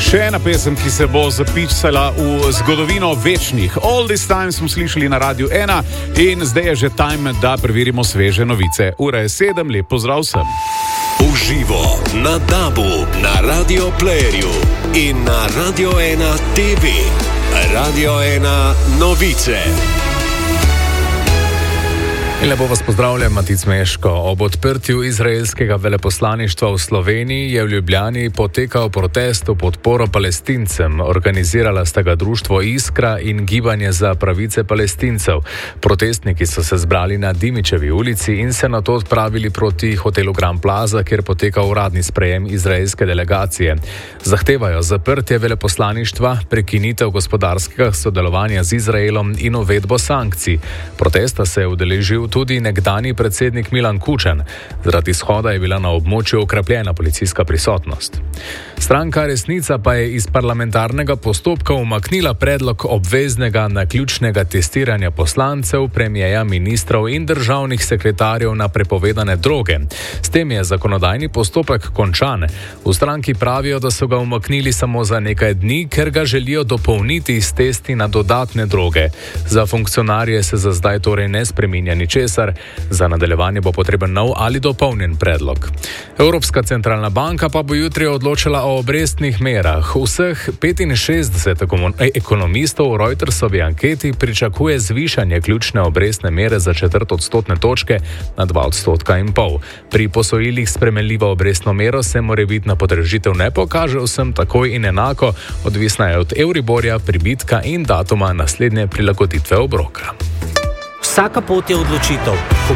Še ena pesem, ki se bo zapisala v zgodovino večnih. All This Time smo slišali na Radiu 1 in zdaj je že time, da preverimo sveže novice. Ura je 7, lep pozdrav vsem. Uživo na DAB-u, na Radio Playerju in na Radio 1 TV. Radio 1 novice. In lepo vas pozdravljam, Matic Meško. Ob odprtju izraelskega veleposlaništva v Sloveniji je v Ljubljani potekal protest v podporo Palestincem. Organizirala sta ga društvo Iskra in Gibanje za pravice Palestincev. Protestniki so se zbrali na Dimičevi ulici in se nato odpravili proti hotelu Grand Plaza, kjer poteka uradni sprejem izraelske delegacije. Zahtevajo zaprtje veleposlaništva, prekinitev gospodarskega sodelovanja z Izraelom in uvedbo sankcij. Protesta se je udeležil tudi nekdanji predsednik Milan Kučan. Zaradi shoda je bila na območju okrepljena policijska prisotnost. Stranka Resnica pa je iz parlamentarnega postopka umaknila predlog obveznega naključnega testiranja poslancev, premierja, ministrov in državnih sekretarjev na prepovedane droge. S tem je zakonodajni postopek končan. V stranki pravijo, da so ga umaknili samo za nekaj dni, ker ga želijo dopolniti s testi na dodatne droge. Za funkcionarje se za zdaj torej ne spreminja ničesar, za nadaljevanje bo potreben nov ali dopolnjen predlog. Evropska centralna banka pa bo jutri odločila o obrestnih merah. Vseh 65 ekonomistov v Reutersovi anketi pričakuje zvišanje ključne obrestne mere za 1/4 odstotne točke na 2,5 %. Pri posojilih s spremenljivo obrestno mero se morebitna podražitev ne pokaže vsem takoj in enako, odvisna je od Euriborja, pribitka in datuma naslednje prilagoditve obroka. Vsaka pot je odločitev.